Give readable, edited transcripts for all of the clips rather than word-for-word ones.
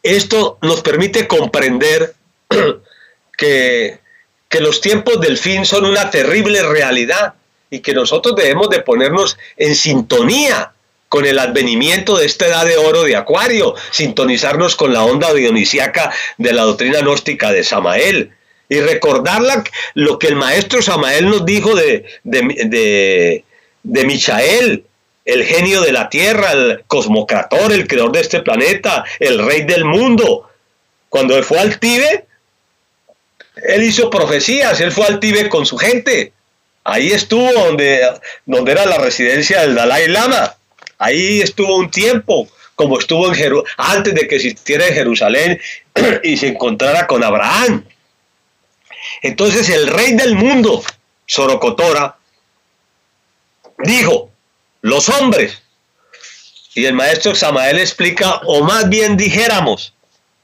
Esto nos permite comprender que los tiempos del fin son una terrible realidad y que nosotros debemos de ponernos en sintonía con el advenimiento de esta edad de oro de Acuario, sintonizarnos con la onda dionisíaca de la doctrina gnóstica de Samael y recordar lo que el maestro Samael nos dijo de Michael, el genio de la tierra, el cosmocrator, el creador de este planeta, el rey del mundo. Cuando él fue al Tíbet, él hizo profecías, él fue al Tíbet con su gente. Ahí estuvo donde era la residencia del Dalai Lama. Ahí estuvo un tiempo, como estuvo antes de que existiera en Jerusalén y se encontrara con Abraham. Entonces el rey del mundo, Sorocotora, dijo: los hombres, y el maestro Samael explica, o más bien dijéramos,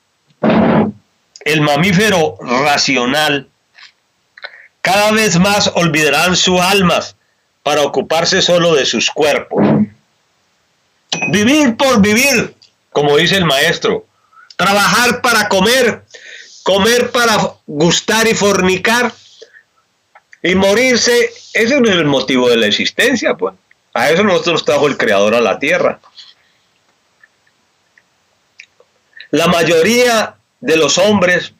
el mamífero racional, cada vez más olvidarán sus almas para ocuparse solo de sus cuerpos. Vivir por vivir, como dice el maestro, trabajar para comer, comer para gustar y fornicar, y morirse. Ese no es el motivo de la existencia, pues. A eso nosotros trajo el Creador a la tierra. La mayoría de los hombres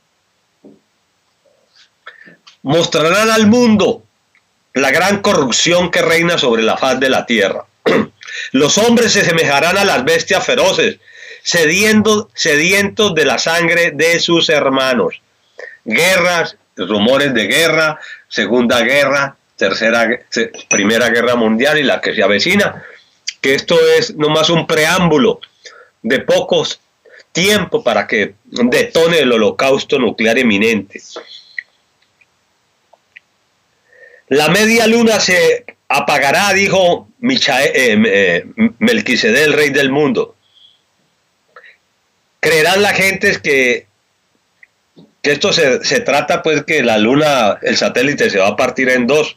mostrarán al mundo la gran corrupción que reina sobre la faz de la tierra. Los hombres se semejarán a las bestias feroces, sedientos de la sangre de sus hermanos. Guerras, rumores de guerra, segunda guerra, primera guerra mundial y la que se avecina, que esto es nomás un preámbulo de pocos tiempo para que detone el holocausto nuclear inminente. La media luna se apagará, dijo Melquisedec, el rey del mundo. Creerán la gente que esto se trata, pues, que la luna, el satélite, se va a partir en dos.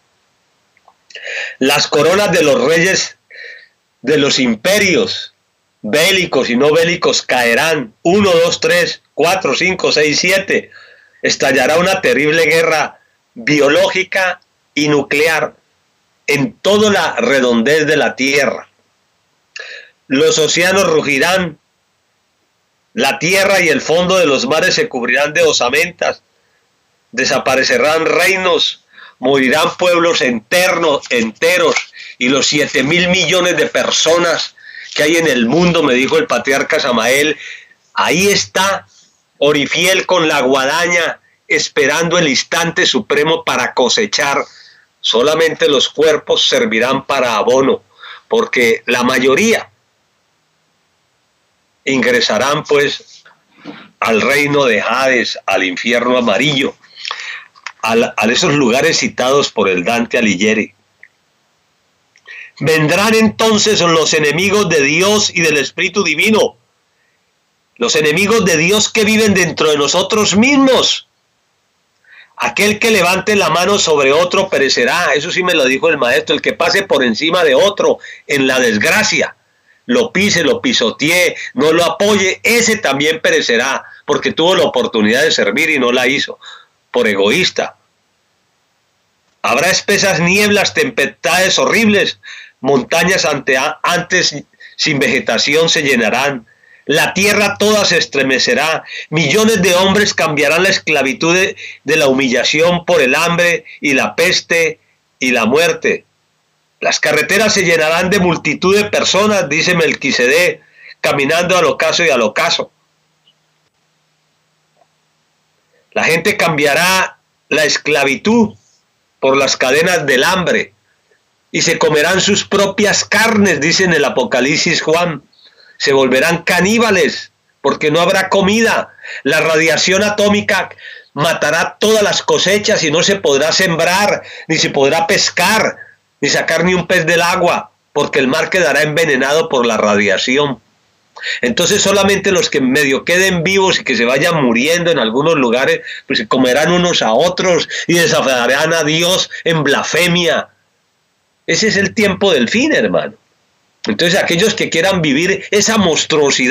Las coronas de los reyes de los imperios bélicos y no bélicos caerán. 1, 2, 3, 4, 5, 6, 7. Estallará una terrible guerra biológica y nuclear en toda la redondez de la tierra. Los océanos rugirán, la tierra y el fondo de los mares se cubrirán de osamentas, desaparecerán reinos, morirán pueblos enteros, y los 7.000 millones de personas que hay en el mundo, me dijo el patriarca Samael, ahí está Orifiel con la guadaña, esperando el instante supremo para cosechar. Solamente los cuerpos servirán para abono, porque la mayoría ingresarán, pues, al reino de Hades, al infierno amarillo, a esos lugares citados por el Dante Alighieri. Vendrán entonces los enemigos de Dios y del Espíritu Divino, los enemigos de Dios que viven dentro de nosotros mismos. Aquel que levante la mano sobre otro perecerá. Eso sí me lo dijo el maestro. El que pase por encima de otro en la desgracia, lo pise, lo pisotee, no lo apoye, ese también perecerá, porque tuvo la oportunidad de servir y no la hizo, por egoísta. Habrá espesas nieblas, tempestades horribles, montañas antes sin vegetación se llenarán. La tierra toda se estremecerá, millones de hombres cambiarán la esclavitud de la humillación por el hambre y la peste y la muerte. Las carreteras se llenarán de multitud de personas, dice Melquisedec, caminando al ocaso y al ocaso. La gente cambiará la esclavitud por las cadenas del hambre y se comerán sus propias carnes, dice en el Apocalipsis Juan. Se volverán caníbales porque no habrá comida. La radiación atómica matará todas las cosechas y no se podrá sembrar, ni se podrá pescar, ni sacar ni un pez del agua, porque el mar quedará envenenado por la radiación. Entonces solamente los que medio queden vivos y que se vayan muriendo en algunos lugares, pues se comerán unos a otros y desafiarán a Dios en blasfemia. Ese es el tiempo del fin, hermano. Entonces aquellos que quieran vivir esa monstruosidad